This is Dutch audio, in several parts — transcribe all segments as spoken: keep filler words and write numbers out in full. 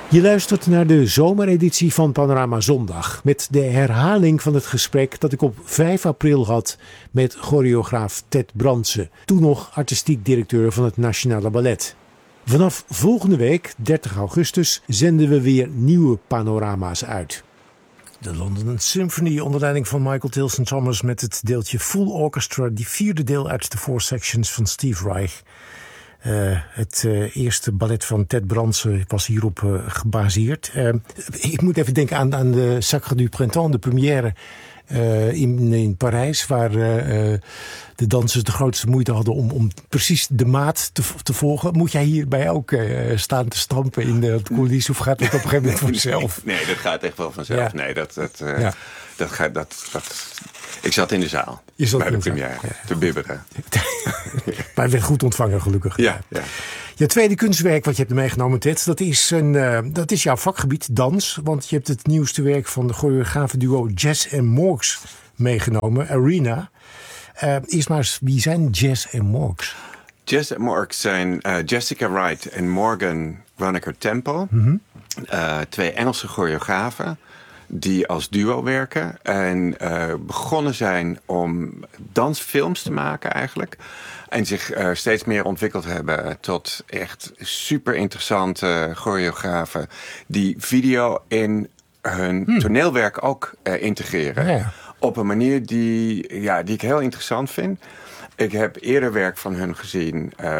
Je luistert naar de zomereditie van Panorama Zondag. Met de herhaling van het gesprek dat ik op vijf april had met choreograaf Ted Brandsen. Toen nog artistiek directeur van het Nationale Ballet. Vanaf volgende week, dertig augustus, zenden we weer nieuwe panorama's uit. De London Symphony onder leiding van Michael Tilson Thomas met het deeltje Full Orchestra. Die vierde deel uit de Four Sections van Steve Reich. Uh, het uh, eerste ballet van Ted Brandsen was hierop uh, gebaseerd. Uh, ik moet even denken aan, aan de Sacre du Printemps, de première uh, in, in Parijs, waar uh, de dansers de grootste moeite hadden om, om precies de maat te, te volgen. Moet jij hierbij ook uh, staan te stampen in de coulissen of gaat het op een gegeven moment vanzelf? Nee, dat gaat echt wel vanzelf. Ja. Nee, dat, dat, uh, ja. dat gaat... Dat, dat... Ik zat in de zaal Je zat bij de in première ja. te bibberen. Maar het werd goed ontvangen, gelukkig. Ja, ja. Je tweede kunstwerk wat je hebt meegenomen, Ted, dat is, een, uh, dat is jouw vakgebied, dans. Want je hebt het nieuwste werk van de choreografen-duo Jess en Morgs meegenomen, Arena. Uh, eerst maar eens, wie zijn Jess en Morgs? Jess en Morgs zijn uh, Jessica Wright en Morgan Ronnecker Temple. Mm-hmm. Uh, twee Engelse choreografen die als duo werken en uh, begonnen zijn om dansfilms te maken eigenlijk. En zich uh, steeds meer ontwikkeld hebben tot echt super interessante choreografen die video in hun hmm. toneelwerk ook uh, integreren. Ja. Op een manier die, ja, die ik heel interessant vind. Ik heb eerder werk van hun gezien Uh,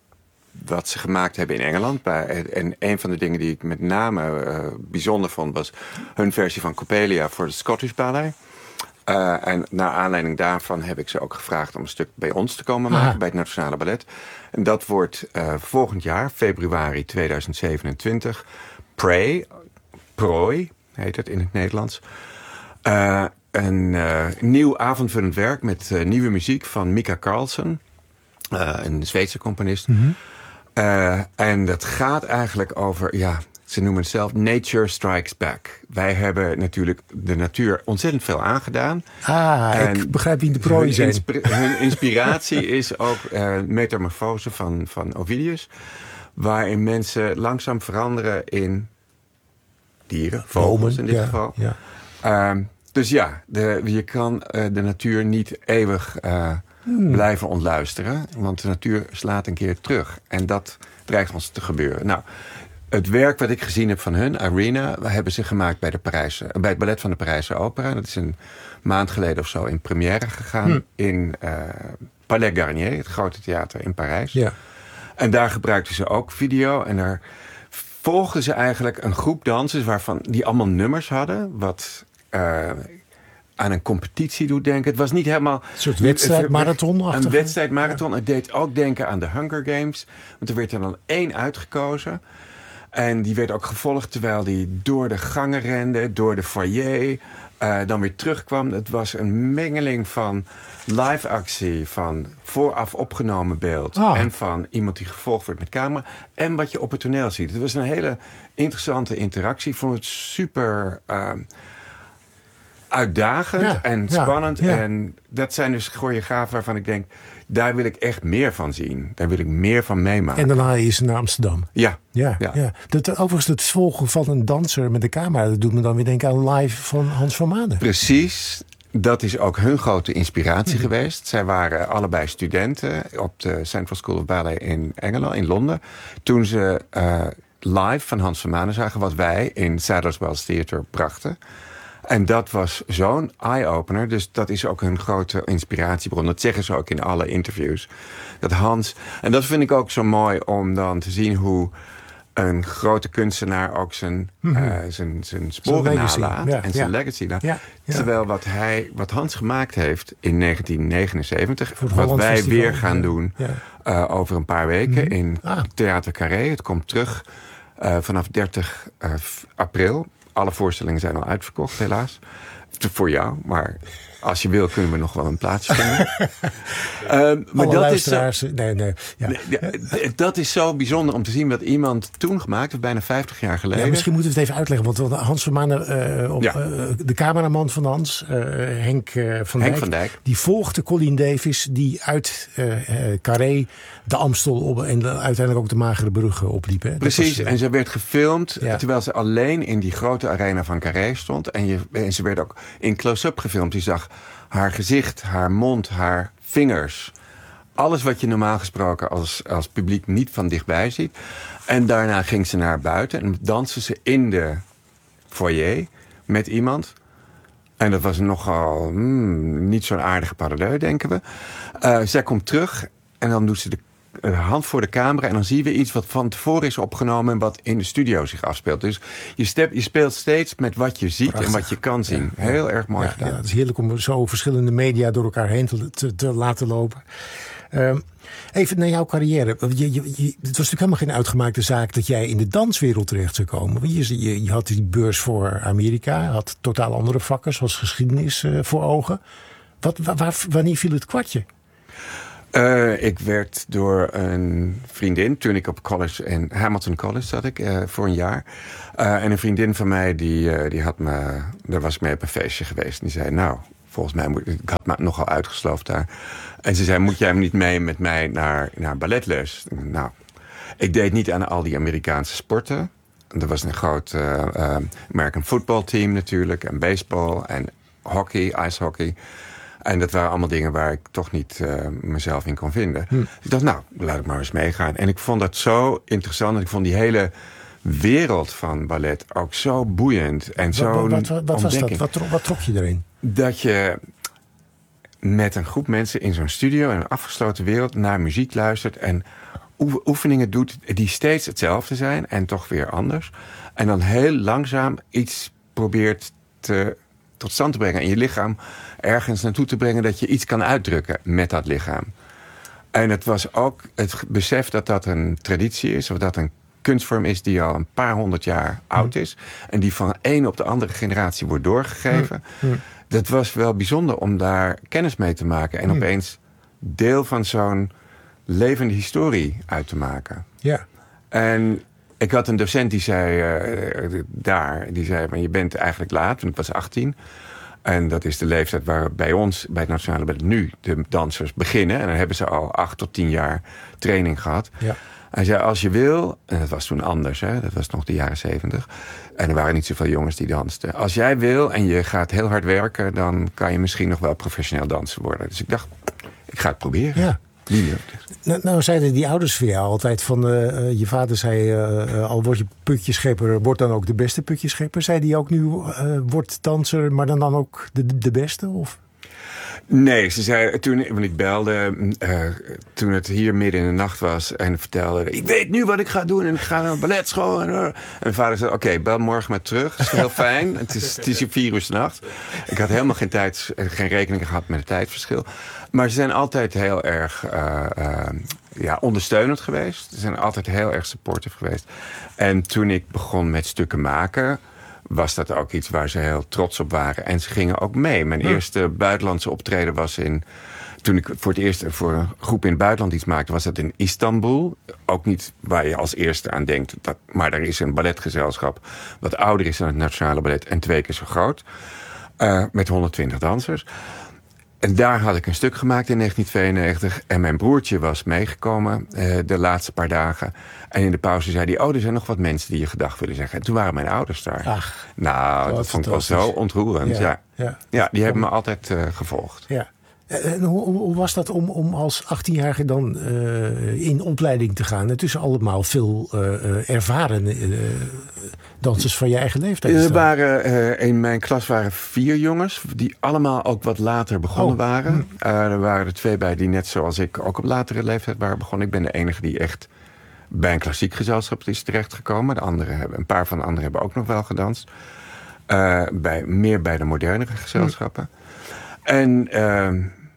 wat ze gemaakt hebben in Engeland. En een van de dingen die ik met name uh, bijzonder vond was hun versie van Coppelia voor het Scottish Ballet. Uh, en naar aanleiding daarvan heb ik ze ook gevraagd om een stuk bij ons te komen maken, Aha. bij het Nationale Ballet. En dat wordt uh, volgend jaar, februari tweeduizend zevenentwintig, Prey, Prooi heet het in het Nederlands. Uh, een uh, nieuw avondvullend werk met uh, nieuwe muziek van Mika Karlsson, uh, een Zweedse componist. Mm-hmm. Uh, en dat gaat eigenlijk over, ja, ze noemen het zelf Nature Strikes Back. Wij hebben natuurlijk de natuur ontzettend veel aangedaan. Ah, en ik begrijp wie de prooi zijn. Hun, insp- hun inspiratie is ook uh, Metamorfose van, van Ovidius. Waarin mensen langzaam veranderen in dieren, vogels in dit ja, geval. Ja. Um, dus ja, de, je kan uh, de natuur niet eeuwig Uh, Hmm. blijven ontluisteren, want de natuur slaat een keer terug. En dat dreigt ons te gebeuren. Nou, het werk wat ik gezien heb van hun, Arena, hebben ze gemaakt bij, de Parijse, bij het ballet van de Parijse Opera. Dat is een maand geleden of zo in première gegaan hmm. in uh, Palais Garnier, het grote theater in Parijs. Ja. En daar gebruikten ze ook video en daar volgden ze eigenlijk een groep dansers waarvan die allemaal nummers hadden, wat Uh, aan een competitie doet denken. Het was niet helemaal een soort wedstrijdmarathon. Een wedstrijdmarathon. Ja. Het deed ook denken aan de Hunger Games. Want er werd er dan één uitgekozen. En die werd ook gevolgd terwijl die door de gangen rende, door de foyer, uh, dan weer terugkwam. Het was een mengeling van live actie, van vooraf opgenomen beeld ah. en van iemand die gevolgd wordt met camera en wat je op het toneel ziet. Het was een hele interessante interactie. Ik vond het super Uh, uitdagend ja, en spannend. Ja, ja. En dat zijn dus choreografen waarvan ik denk, daar wil ik echt meer van zien. Daar wil ik meer van meemaken. En daarna is ze naar Amsterdam. Ja. ja, ja. ja. Dat, overigens, het volgen van een danser met de camera, dat doet me dan weer denken aan Live van Hans van Manen. Precies. Dat is ook hun grote inspiratie mm-hmm. geweest. Zij waren allebei studenten op de Central School of Ballet in Engeland, in Londen. Toen ze uh, Live van Hans van Manen zagen, wat wij in Sadler's Wells Theatre brachten. En dat was zo'n eye-opener. Dus dat is ook een grote inspiratiebron. Dat zeggen ze ook in alle interviews. Dat Hans. En dat vind ik ook zo mooi om dan te zien hoe een grote kunstenaar ook zijn, mm-hmm. uh, zijn, zijn sporen nalaat. Ja, en zijn ja. legacy. Ja, ja. Terwijl wat, hij, wat Hans gemaakt heeft in negentien negenenzeventig. Wat wij Festival, weer gaan ja. doen ja. uh, over een paar weken mm-hmm. in ah. Theater Carré. Het komt terug uh, vanaf dertig april. Alle voorstellingen zijn al uitverkocht, helaas. Voor jou, maar als je wil, kunnen we nog wel een plaatsje vinden. uh, maar Alle dat is, zo, nee, nee, ja. dat is zo bijzonder om te zien wat iemand toen gemaakt heeft, bijna vijftig jaar geleden. Ja, misschien moeten we het even uitleggen. Want Hans Vermanen, uh, op, ja. uh, de cameraman van Hans, uh, Henk, uh, van, Henk Dijk, van Dijk, die volgde Colin Davis, die uit uh, uh, Carré de Amstel op en de, uiteindelijk ook de Magere Brug opliep. Hè? Precies, was, uh, en ze werd gefilmd ja. terwijl ze alleen in die grote arena van Carré stond. En, je, en ze werd ook in close-up gefilmd. Je zag haar gezicht, haar mond, haar vingers. Alles wat je normaal gesproken als, als publiek niet van dichtbij ziet. En daarna ging ze naar buiten en danste ze in de foyer met iemand. En dat was nogal hmm, niet zo'n aardige paradeur, denken we. Uh, zij komt terug en dan doet ze de uh, hand voor de camera. En dan zien we iets wat van tevoren is opgenomen en wat in de studio zich afspeelt. Dus je, step, je speelt steeds met wat je ziet Prachtig. En wat je kan zien. Ja, Heel ja. erg mooi ja, gedaan. Ja, het is heerlijk om zo verschillende media door elkaar heen te, te, te laten lopen. Um, even naar jouw carrière. Je, je, je, het was natuurlijk helemaal geen uitgemaakte zaak dat jij in de danswereld terecht zou komen. Je, je, je had die beurs voor Amerika, had totaal andere vakken, zoals geschiedenis uh, voor ogen. Wat, waar, wanneer viel het kwartje? Uh, ik werd door een vriendin, toen ik op college in Hamilton College zat ik, uh, voor een jaar. Uh, en een vriendin van mij, die, uh, die had me, daar was ik mee op een feestje geweest. En die zei, nou, volgens mij, moet, ik had me nogal uitgesloofd daar. En ze zei, moet jij niet mee met mij naar, naar balletles? Nou, ik deed niet aan al die Amerikaanse sporten. Er was een groot uh, uh, American football team natuurlijk. En baseball en hockey, ijshockey. En dat waren allemaal dingen waar ik toch niet uh, mezelf in kon vinden. Hm. Ik dacht, nou, laat ik maar eens meegaan. En ik vond dat zo interessant. Ik vond die hele wereld van ballet ook zo boeiend. En zo wat wat, wat, wat was dat? Wat, wat trok je erin? Dat je met een groep mensen in zo'n studio, in een afgesloten wereld, naar muziek luistert en oefeningen doet die steeds hetzelfde zijn en toch weer anders. En dan heel langzaam iets probeert te, tot stand te brengen in je lichaam, ergens naartoe te brengen dat je iets kan uitdrukken met dat lichaam. En het was ook het besef dat dat een traditie is, of dat een kunstvorm is die al een paar honderd jaar oud is en die van de ene op de andere generatie wordt doorgegeven. Mm. Mm. Dat was wel bijzonder om daar kennis mee te maken en mm. opeens deel van zo'n levende historie uit te maken. Ja. En ik had een docent die zei uh, daar, die zei, maar je bent eigenlijk laat, want ik was achttien. En dat is de leeftijd waar bij ons, bij het Nationale Ballet, nu de dansers beginnen. En dan hebben ze al acht tot tien jaar training gehad. Ja. Hij zei, als je wil, en dat was toen anders, hè, dat was nog de jaren zeventig. En er waren niet zoveel jongens die dansten. Als jij wil en je gaat heel hard werken, dan kan je misschien nog wel professioneel danser worden. Dus ik dacht, ik ga het proberen. Ja. Nou, nou zeiden die ouders van jou altijd van, uh, je vader zei, uh, al word je putjeschepper, word dan ook de beste putjeschepper. Zei die ook nu, uh, word danser, maar dan, dan ook de, de beste? Of? Nee, ze zei, toen want ik belde, uh, toen het hier midden in de nacht was en vertelde, ik weet nu wat ik ga doen en ik ga naar een balletschool. En, uh. en mijn vader zei, oké, okay, bel morgen maar terug. Dat is heel fijn. Het is, het is hier vier uur 's nachts. Ik had helemaal geen tijd, geen rekening gehad met het tijdverschil. Maar ze zijn altijd heel erg uh, uh, ja, ondersteunend geweest. Ze zijn altijd heel erg supportive geweest. En toen ik begon met stukken maken, was dat ook iets waar ze heel trots op waren. En ze gingen ook mee. Mijn ja. eerste buitenlandse optreden was in, toen ik voor het eerst voor een groep in het buitenland iets maakte, was dat in Istanbul. Ook niet waar je als eerste aan denkt. Dat, maar er is een balletgezelschap wat ouder is dan het Nationale Ballet en twee keer zo groot. Uh, met honderdtwintig dansers. En daar had ik een stuk gemaakt in negentien tweeënnegentig. En mijn broertje was meegekomen uh, de laatste paar dagen. En in de pauze zei hij, oh, er zijn nog wat mensen die je gedag willen zeggen. En toen waren mijn ouders daar. Ach, nou, dat vond ik wel zo ontroerend. Ja, ja. ja. ja die hebben me altijd uh, gevolgd. Ja. En hoe, hoe was dat om, om als achttienjarige dan uh, in opleiding te gaan? Het is allemaal veel uh, ervaren uh, dansers van je eigen leeftijd. Er waren, uh, in mijn klas waren vier jongens die allemaal ook wat later begonnen oh. waren. Hm. Uh, er waren er twee bij die net zoals ik ook op latere leeftijd waren begonnen. Ik ben de enige die echt bij een klassiek gezelschap is terechtgekomen. De anderen hebben, een paar van de anderen hebben ook nog wel gedanst. Uh, bij, meer bij de modernere gezelschappen. Hm. En uh,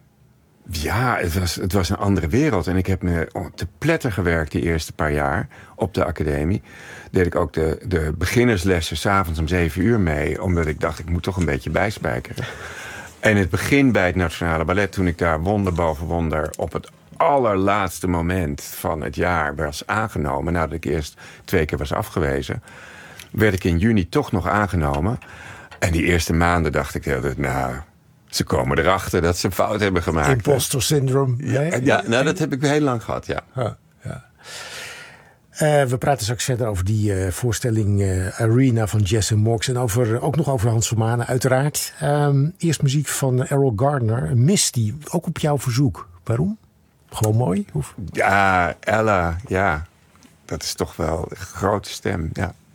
ja, het was, het was een andere wereld. En ik heb me te pletter gewerkt die eerste paar jaar op de academie. Deed ik ook de, de beginnerslessen 's avonds om zeven uur mee. Omdat ik dacht, ik moet toch een beetje bijspijkeren. En het begin bij het Nationale Ballet, toen ik daar wonder boven wonder op het allerlaatste moment van het jaar was aangenomen, nadat ik eerst twee keer was afgewezen, werd ik in juni toch nog aangenomen. En die eerste maanden dacht ik, nou, ze komen erachter dat ze een fout hebben gemaakt. Imposter syndrome. Ja, ja, nou, dat heb ik heel lang gehad, ja. Huh, ja. Uh, we praten straks verder over die uh, voorstelling uh, Arena van Jesse Moggs. En over, ook nog over Hans Vermanen, uiteraard. Um, eerst muziek van Errol Gardner, Misty, ook op jouw verzoek. Waarom? Gewoon mooi? Of? Ja, Ella, ja. Dat is toch wel een grote stem, ja.